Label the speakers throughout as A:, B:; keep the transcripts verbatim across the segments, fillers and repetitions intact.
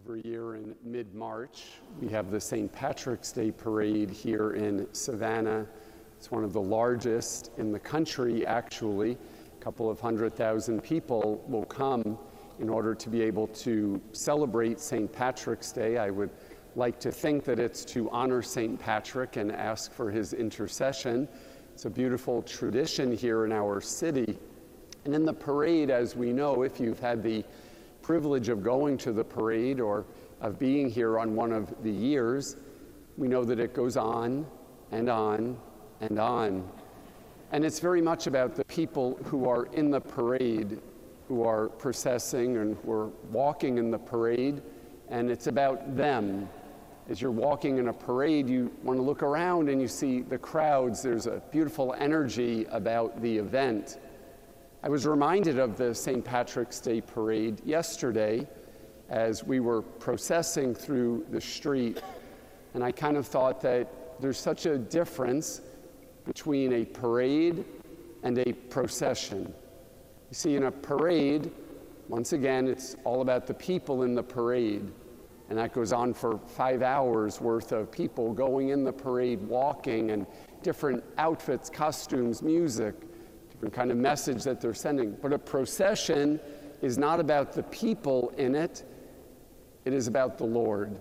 A: Every year in mid-March, we have the Saint Patrick's Day Parade here in Savannah. It's one of the largest in the country, actually. A couple of hundred thousand people will come in order to be able to celebrate Saint Patrick's Day. I would like to think that it's to honor Saint Patrick and ask for his intercession. It's a beautiful tradition here in our city. And in the parade, as we know, if you've had the privilege of going to the parade or of being here on one of the years, we know that it goes on and on and on. And it's very much about the people who are in the parade, who are processing and who are walking in the parade, and it's about them. As you're walking in a parade, you want to look around and you see the crowds. There's a beautiful energy about the event. I was reminded of the Saint Patrick's Day Parade yesterday as we were processing through the street, and I kind of thought that there's such a difference between a parade and a procession. You see, in a parade, once again, it's all about the people in the parade, and that goes on for five hours worth of people going in the parade, walking, and different outfits, costumes, music, different kind of message that they're sending. But a procession is not about the people in it, it is about the Lord.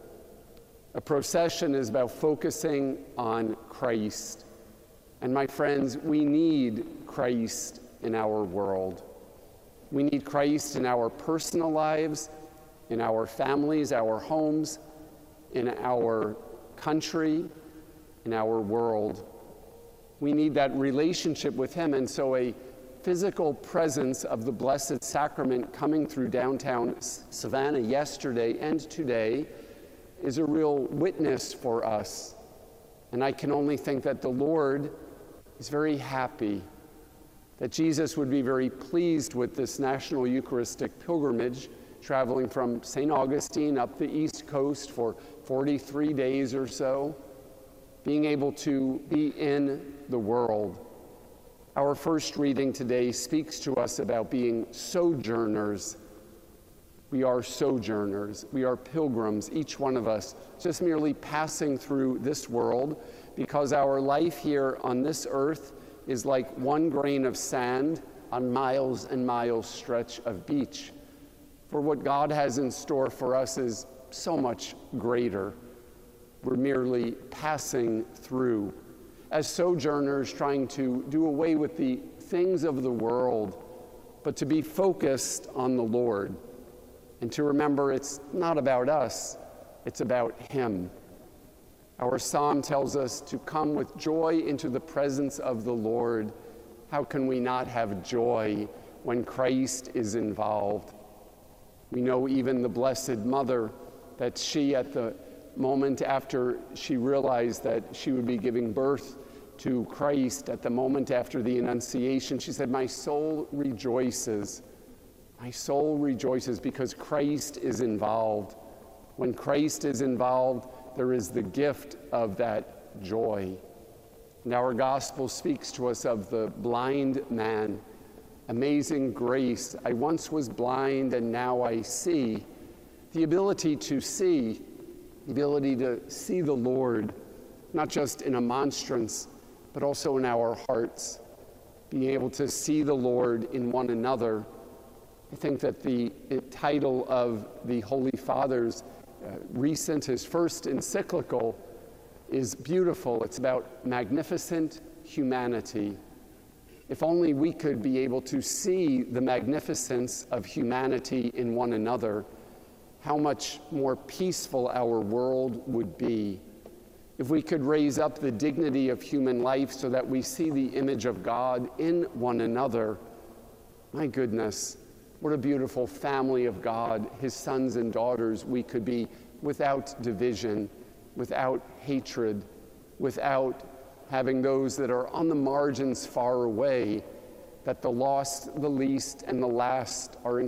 A: A procession is about focusing on Christ. And my friends, we need Christ in our world. We need Christ in our personal lives, in our families, our homes, in our country, in our world. We need that relationship with him, and so a physical presence of the Blessed Sacrament coming through downtown Savannah yesterday and today is a real witness for us. And I can only think that the Lord is very happy, that Jesus would be very pleased with this National Eucharistic Pilgrimage, traveling from Saint Augustine up the East Coast for forty-three days or so, being able to be in the world. Our first reading today speaks to us about being sojourners. We are sojourners. We are pilgrims, each one of us, just merely passing through this world, because our life here on this earth is like one grain of sand on miles and miles stretch of beach. For what God has in store for us is so much greater. We're merely passing through, as sojourners trying to do away with the things of the world, but to be focused on the Lord, and to remember it's not about us, it's about him. Our psalm tells us to come with joy into the presence of the Lord. How can we not have joy when Christ is involved? We know even the Blessed Mother, that she at the moment after she realized that she would be giving birth to Christ, at the moment after the Annunciation, she said, "My soul rejoices. My soul rejoices because Christ is involved." When Christ is involved, there is the gift of that joy. And our gospel speaks to us of the blind man. Amazing grace. I once was blind and now I see. The ability to see, the ability to see the Lord, not just in a monstrance, but also in our hearts. Being able to see the Lord in one another. I think that the title of the Holy Father's uh, recent, his first encyclical, is beautiful. It's about magnificent humanity. If only we could be able to see the magnificence of humanity in one another, how much more peaceful our world would be. If we could raise up the dignity of human life so that we see the image of God in one another, my goodness, what a beautiful family of God, his sons and daughters we could be, without division, without hatred, without having those that are on the margins far away, that the lost, the least, and the last are